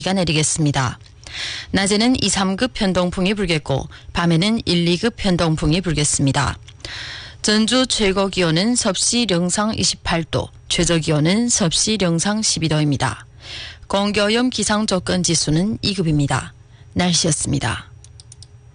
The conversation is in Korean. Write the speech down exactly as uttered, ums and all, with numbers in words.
비가 내리겠습니다. 낮에는 이, 삼급 편동풍이 불겠고 밤에는 일, 이급 편동풍이 불겠습니다. 전주 최고 기온은 섭씨 영상 이십팔 도, 최저 기온은 섭씨 영상 십이 도입니다. 공기오염 기상조건 지수는 이 급입니다. 날씨였습니다.